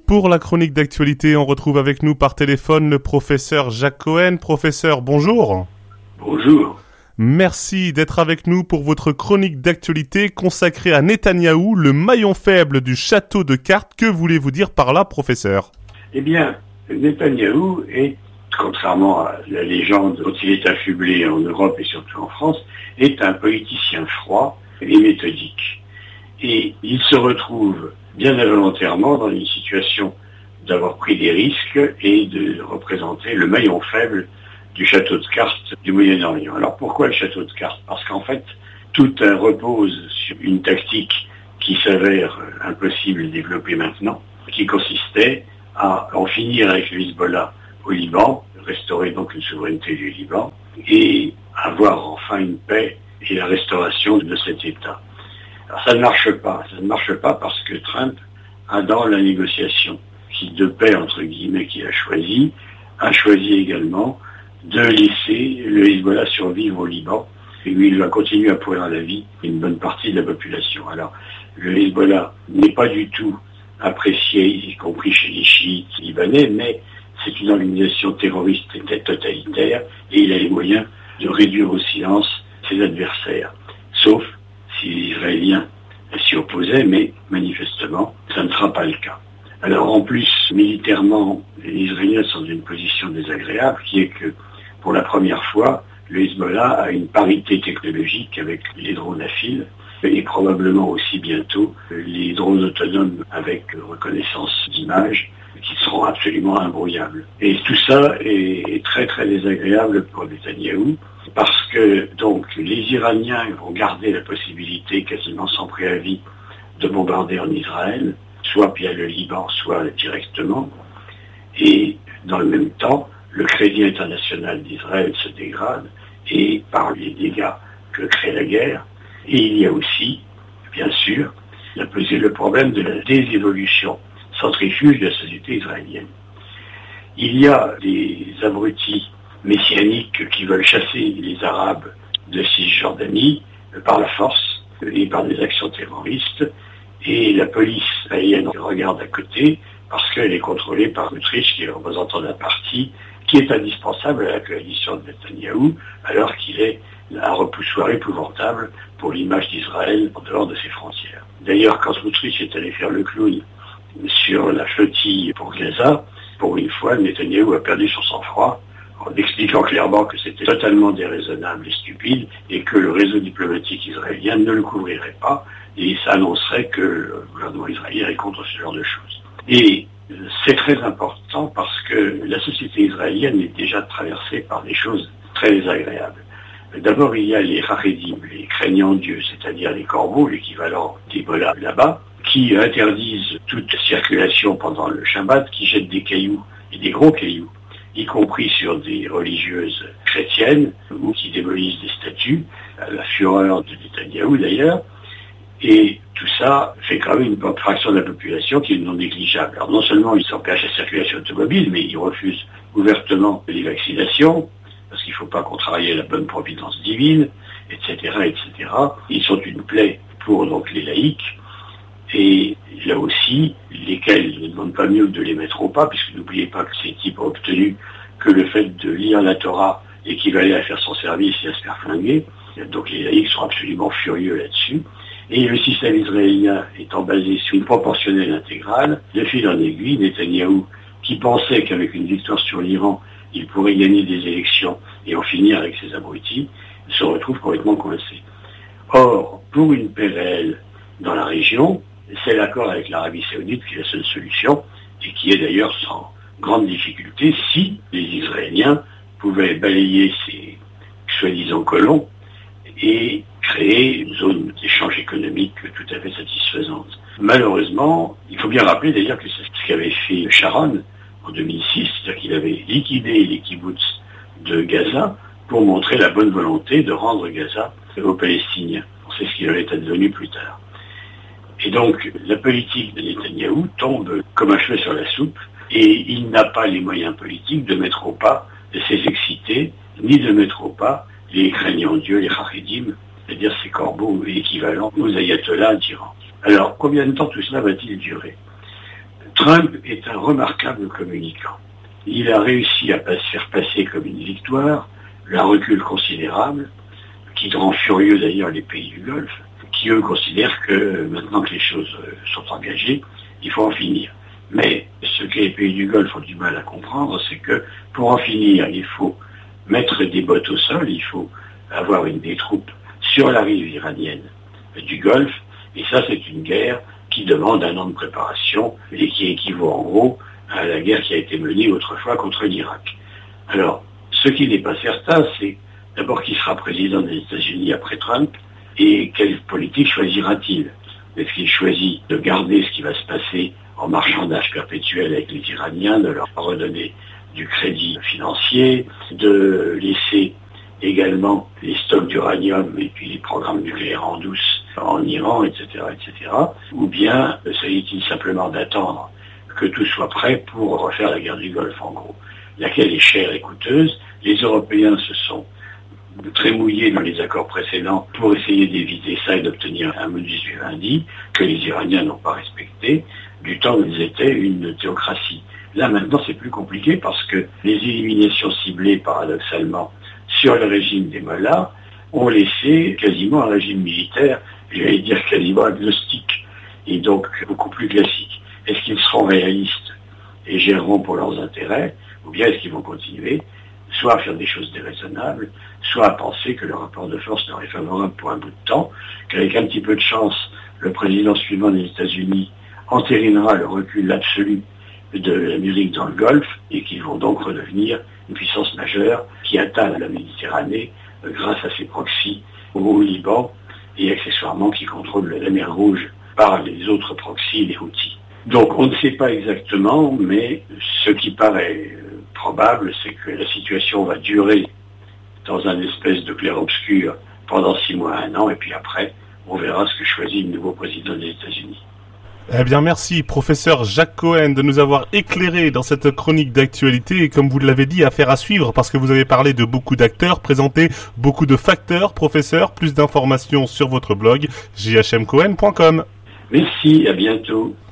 Pour la chronique d'actualité, on retrouve avec nous par téléphone le professeur Jacques Cohen. Professeur, bonjour. Bonjour. Merci d'être avec nous pour votre chronique d'actualité consacrée à Netanyahou, le maillon faible du château de cartes. Que voulez-vous dire par là, professeur? Eh bien, Netanyahou est, contrairement à la légende dont il est affublé en Europe et surtout en France, est un politicien froid et méthodique. Et il se retrouve bien involontairement dans une situation d'avoir pris des risques et de représenter le maillon faible du château de cartes du Moyen-Orient. Alors pourquoi le château de cartes? Parce qu'en fait, tout repose sur une tactique qui s'avère impossible à développer maintenant, qui consistait à en finir avec le Hezbollah au Liban, restaurer donc une souveraineté du Liban, et avoir enfin une paix et la restauration de cet État. Alors ça ne marche pas parce que Trump a dans la négociation de paix entre guillemets qu'il a choisi également de laisser le Hezbollah survivre au Liban, et où il va continuer à pourrir la vie une bonne partie de la population. Alors le Hezbollah n'est pas du tout apprécié, y compris chez les chiites libanais, mais c'est une organisation terroriste et totalitaire, et il a les moyens de réduire au silence ses adversaires, sauf si les Israéliens s'y opposaient, mais manifestement, ça ne sera pas le cas. Alors en plus, militairement, les Israéliens sont dans une position désagréable, qui est que, pour la première fois, le Hezbollah a une parité technologique avec les drones à fil, et probablement aussi bientôt les drones autonomes avec reconnaissance d'image, qui seront absolument imbrouillables. Et tout ça est très très désagréable pour Netanyahou, parce que donc les Iraniens vont garder la possibilité quasiment sans préavis de bombarder en Israël, soit via le Liban, soit directement, et dans le même temps, le crédit international d'Israël se dégrade, et par les dégâts que crée la guerre, et il y a aussi, bien sûr, le problème de la désévolution centrifuge de la société israélienne. Il y a des abrutis messianiques qui veulent chasser les Arabes de Cisjordanie par la force et par des actions terroristes, et la police israélienne regarde à côté parce qu'elle est contrôlée par l'Autriche, qui est le représentant d'un parti qui est indispensable à la coalition de Netanyahou, alors qu'il est un repoussoir épouvantable pour l'image d'Israël en dehors de ses frontières. D'ailleurs, quand l'Autriche est allée faire le clown sur la flottille pour Gaza, pour une fois, Netanyahou a perdu son sang-froid en expliquant clairement que c'était totalement déraisonnable et stupide et que le réseau diplomatique israélien ne le couvrirait pas et ça annoncerait que le gouvernement israélien est contre ce genre de choses. Et c'est très important parce que la société israélienne est déjà traversée par des choses très désagréables. D'abord, il y a les Haredim, les craignants Dieu, c'est-à-dire les corbeaux, l'équivalent d'Ebola là-bas, qui interdisent toute circulation pendant le Shabbat, qui jettent des cailloux, et des gros cailloux, y compris sur des religieuses chrétiennes, ou qui démolissent des statues, à la fureur de Netanyahou d'ailleurs, et tout ça fait quand même une fraction de la population qui est non négligeable. Alors non seulement ils s'empêchent la circulation automobile, mais ils refusent ouvertement les vaccinations, parce qu'il ne faut pas contrarier la bonne providence divine, etc., etc. Ils sont une plaie pour donc les laïcs, et là aussi, lesquels ne demandent pas mieux que de les mettre au pas, puisque n'oubliez pas que ces types ont obtenu que le fait de lire la Torah équivalait à faire son service et à se faire flinguer. Donc les laïcs sont absolument furieux là-dessus. Et le système israélien étant basé sur une proportionnelle intégrale, de fil en aiguille, Netanyahou, qui pensait qu'avec une victoire sur l'Iran, il pourrait gagner des élections et en finir avec ses abrutis, se retrouve complètement coincé. Or, pour une paix réelle dans la région, c'est l'accord avec l'Arabie Saoudite qui est la seule solution, et qui est d'ailleurs sans grande difficulté si les Israéliens pouvaient balayer ces soi-disant colons et créer une zone d'échange économique tout à fait satisfaisante. Malheureusement, il faut bien rappeler d'ailleurs que c'est ce qu'avait fait Sharon en 2006, c'est-à-dire qu'il avait liquidé les kibboutz de Gaza pour montrer la bonne volonté de rendre Gaza aux Palestiniens. C'est ce qui en est advenu plus tard. Et donc, la politique de Netanyahou tombe comme un cheveu sur la soupe, et il n'a pas les moyens politiques de mettre au pas ses excités, ni de mettre au pas les craignants Dieu, les Haredim, c'est-à-dire ces corbeaux équivalents aux ayatollahs d'Iran. Alors, combien de temps tout cela va-t-il durer? Trump est un remarquable communicant. Il a réussi à faire passer comme une victoire un recul considérable, qui rend furieux d'ailleurs les pays du Golfe, qui eux considèrent que maintenant que les choses sont engagées, il faut en finir. Mais ce que les pays du Golfe ont du mal à comprendre, c'est que pour en finir, il faut mettre des bottes au sol, il faut avoir des troupes sur la rive iranienne du Golfe, et ça c'est une guerre qui demande un an de préparation et qui équivaut en gros à la guerre qui a été menée autrefois contre l'Irak. Alors, ce qui n'est pas certain, c'est d'abord qui sera président des États-Unis après Trump et quelle politique choisira-t-il. Est-ce qu'il choisit de garder ce qui va se passer en marchandage perpétuel avec les Iraniens, de leur redonner du crédit financier, de laisser également les stocks d'uranium et puis les programmes nucléaires en douce en Iran, etc., etc. Ou bien s'agit-il simplement d'attendre que tout soit prêt pour refaire la guerre du Golfe, en gros, laquelle est chère et coûteuse. Les Européens se sont très mouillés dans les accords précédents pour essayer d'éviter ça et d'obtenir un modus vivendi que les Iraniens n'ont pas respecté, du temps où ils étaient une théocratie. Là, maintenant, c'est plus compliqué parce que les éliminations ciblées, paradoxalement, sur le régime des mollahs, ont laissé quasiment un régime militaire, j'allais dire quasiment agnostique, et donc beaucoup plus classique. Est-ce qu'ils seront réalistes et géreront pour leurs intérêts, ou bien est-ce qu'ils vont continuer soit à faire des choses déraisonnables, soit à penser que le rapport de force leur est favorable pour un bout de temps, qu'avec un petit peu de chance, le président suivant des États-Unis entérinera le recul absolu de l'Amérique dans le Golfe et qu'ils vont donc redevenir une puissance majeure qui atteint la Méditerranée grâce à ses proxys au Liban et accessoirement qui contrôle la mer Rouge par les autres proxys, les Houthis. Donc on ne sait pas exactement, mais ce qui paraît probable, c'est que la situation va durer dans un espèce de clair-obscur pendant 6 mois, 1 an, et puis après, on verra ce que choisit le nouveau président des États-Unis. Eh bien, merci, professeur Jacques Cohen, de nous avoir éclairé dans cette chronique d'actualité. Et comme vous l'avez dit, affaire à suivre, parce que vous avez parlé de beaucoup d'acteurs, présenté beaucoup de facteurs. Professeur, plus d'informations sur votre blog, jhmcohen.com. Merci, à bientôt.